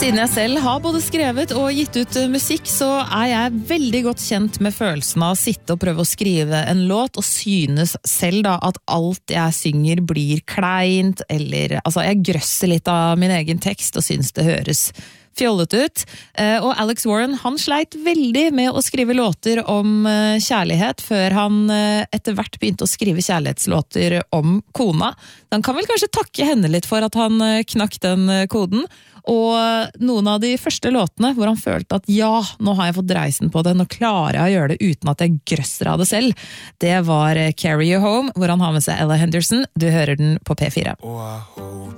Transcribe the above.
Siden jeg selv har både skrevet og gitt ut musikk, så er jeg veldig godt kjent med følelsen av å sitte og prøve å skrive en låt, og synes selv da at alt jeg synger blir kleint, eller jeg grøsser litt av min egen tekst og synes det høres fjollet ut. Og Alex Warren, han sleit veldig med å skrive låter om kjærlighet, før han etter hvert begynte å skrive kjærlighetslåter om kona. Han kan vel kanskje takke henne litt for at han knakk den koden, og noen av de første låtene hvor han følte at ja, nå har jeg fått dreisen på det, nå klarer jeg å gjøre det uten at jeg grøsser av det selv, det var Carry You Home, hvor han har med seg Ella Henderson. Du hører den på P4.